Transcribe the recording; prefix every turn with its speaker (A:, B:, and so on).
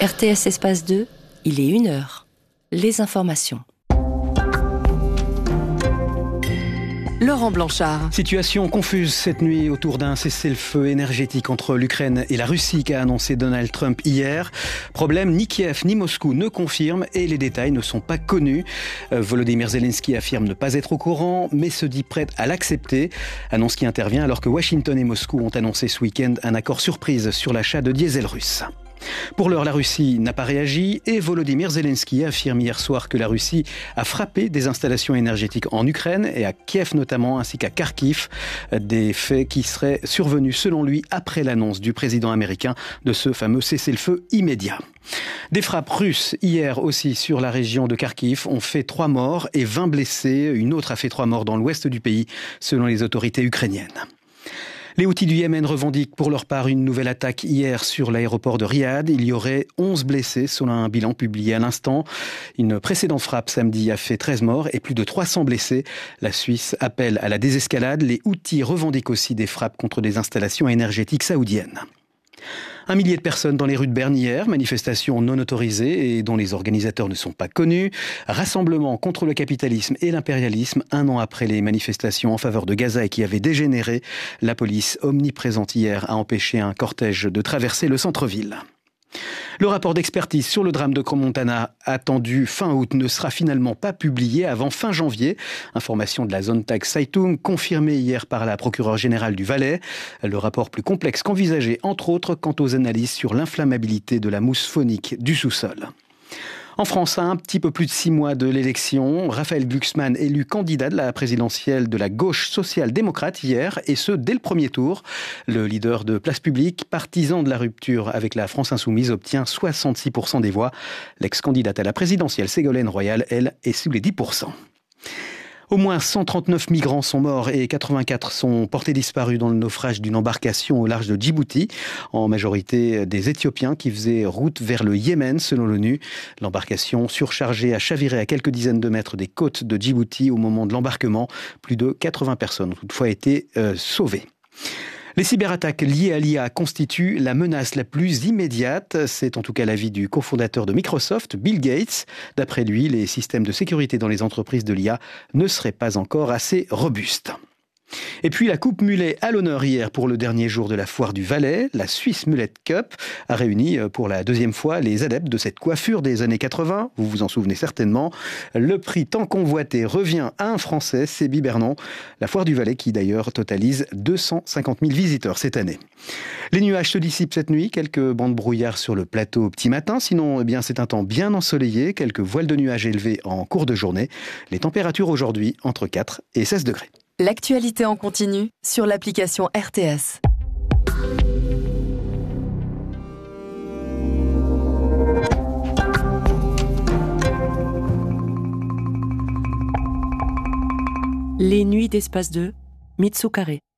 A: RTS Espace 2, il est 1h. Les informations.
B: Laurent Blanchard.
C: Situation confuse cette nuit autour d'un cessez-le-feu énergétique entre l'Ukraine et la Russie qu'a annoncé Donald Trump hier. Problème, ni Kiev ni Moscou ne confirment et les détails ne sont pas connus. Volodymyr Zelensky affirme ne pas être au courant, mais se dit prêt à l'accepter. Annonce qui intervient alors que Washington et Moscou ont annoncé ce week-end un accord surprise sur l'achat de diesel russe. Pour l'heure, la Russie n'a pas réagi et Volodymyr Zelensky affirme hier soir que la Russie a frappé des installations énergétiques en Ukraine et à Kiev notamment, ainsi qu'à Kharkiv. Des faits qui seraient survenus selon lui après l'annonce du président américain de ce fameux cessez-le-feu immédiat. Des frappes russes hier aussi sur la région de Kharkiv ont fait 3 morts et 20 blessés. Une autre a fait 3 morts dans l'ouest du pays, selon les autorités ukrainiennes. Les Houthis du Yémen revendiquent pour leur part une nouvelle attaque hier sur l'aéroport de Riyad. Il y aurait 11 blessés selon un bilan publié à l'instant. Une précédente frappe samedi a fait 13 morts et plus de 300 blessés. La Suisse appelle à la désescalade. Les Houthis revendiquent aussi des frappes contre des installations énergétiques saoudiennes. 1 millier de personnes dans les rues de Berne hier, manifestation non autorisée et dont les organisateurs ne sont pas connus. Rassemblement contre le capitalisme et l'impérialisme, 1 an après les manifestations en faveur de Gaza et qui avaient dégénéré. La police, omniprésente hier, a empêché un cortège de traverser le centre-ville. Le rapport d'expertise sur le drame de Crans-Montana, attendu fin août, ne sera finalement pas publié avant fin janvier. Information de la Sonntagszeitung, confirmée hier par la procureure générale du Valais. Le rapport plus complexe qu'envisagé, entre autres, quant aux analyses sur l'inflammabilité de la mousse phonique du sous-sol. En France, à un petit peu plus de 6 mois de l'élection, Raphaël Glucksmann élu candidat de la présidentielle de la gauche social-démocrate hier, et ce dès le premier tour. Le leader de Place Publique, partisan de la rupture avec la France Insoumise, obtient 66% des voix. L'ex-candidate à la présidentielle Ségolène Royal, elle, est sous les 10%. Au moins 139 migrants sont morts et 84 sont portés disparus dans le naufrage d'une embarcation au large de Djibouti, en majorité des Éthiopiens qui faisaient route vers le Yémen selon l'ONU. L'embarcation surchargée a chaviré à quelques dizaines de mètres des côtes de Djibouti au moment de l'embarquement. Plus de 80 personnes ont toutefois été sauvées. Les cyberattaques liées à l'IA constituent la menace la plus immédiate. C'est en tout cas l'avis du cofondateur de Microsoft, Bill Gates. D'après lui, les systèmes de sécurité dans les entreprises de l'IA ne seraient pas encore assez robustes. Et puis la Coupe Mulet à l'honneur hier pour le dernier jour de la foire du Valais. La Swiss Mullet Cup a réuni pour la 2e fois les adeptes de cette coiffure des années 80. Vous vous en souvenez certainement. Le prix tant convoité revient à un Français, c'est Bibernon. La foire du Valais qui d'ailleurs totalise 250 000 visiteurs cette année. Les nuages se dissipent cette nuit. Quelques bancs de brouillard sur le plateau au petit matin. Sinon, c'est un temps bien ensoleillé. Quelques voiles de nuages élevés en cours de journée. Les températures aujourd'hui entre 4 et 16 degrés.
B: L'actualité en continu sur l'application RTS.
A: Les nuits d'Espace 2, Mitsu Carré.